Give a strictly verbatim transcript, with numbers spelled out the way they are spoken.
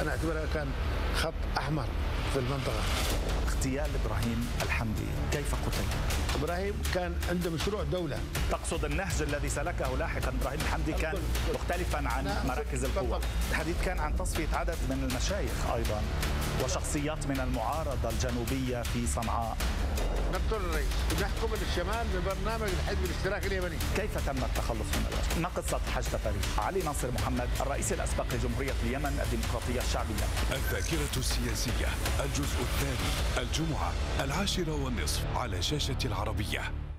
أنا أعتبرها كان خط أحمر في المنطقة. اغتيال إبراهيم الحمدي كيف قتل؟ إبراهيم كان عنده مشروع دولة. تقصد النهج الذي سلكه لاحقا إبراهيم الحمدي كان مختلفا عن مراكز القوة. الحديث كان عن تصفية عدد من المشايخ أيضا وشخصيات من المعارضة الجنوبية في صنعاء. نقتل الرئيس ونحكم الشمال ببرنامج الحزب الاشتراكي اليمني. كيف تم التخلص من الوجه؟ ما قصة حج تفاريح؟ علي ناصر محمد الرئيس الأسبق لجمهورية اليمن الديمقراطية الشعبية. الذاكرة السياسية الجزء الثاني الجمعة العاشرة والنصف على شاشة العربية.